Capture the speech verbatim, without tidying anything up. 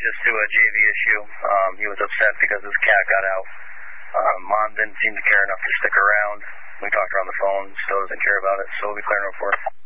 just to a J V issue. Um, he was upset because his cat got out. Um, Mom didn't seem to care enough to stick around. We talked her on the phone, still doesn't care about it, so we'll be clearing a report.